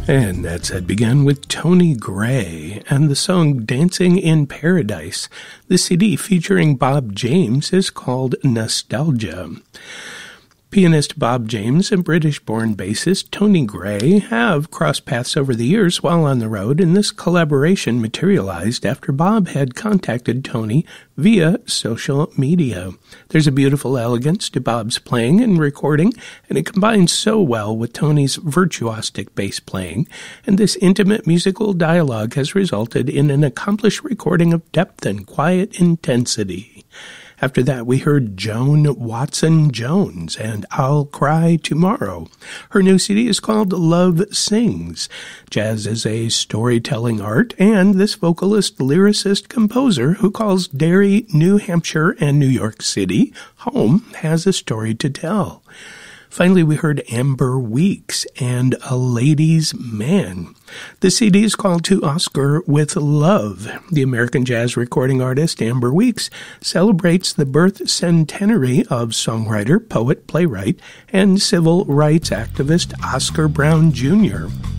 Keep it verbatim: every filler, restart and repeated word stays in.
And that set began with Tony Gray and the song Dancing in Paradise. The C D featuring Bob James is called Nostalgia. Pianist Bob James and British-born bassist Tony Gray have crossed paths over the years while on the road, and this collaboration materialized after Bob had contacted Tony via social media. There's a beautiful elegance to Bob's playing and recording, and it combines so well with Tony's virtuosic bass playing, and this intimate musical dialogue has resulted in an accomplished recording of depth and quiet intensity. After that, we heard Joan Watson Jones and I'll Cry Tomorrow. Her new C D is called Love Sings. Jazz is a storytelling art, and this vocalist, lyricist, composer who calls Derry, New Hampshire, and New York City home has a story to tell. Finally, we heard Amber Weeks and A Lady's Man. The C D is called To Oscar with Love. The American jazz recording artist Amber Weeks celebrates the birth centenary of songwriter, poet, playwright, and civil rights activist Oscar Brown Junior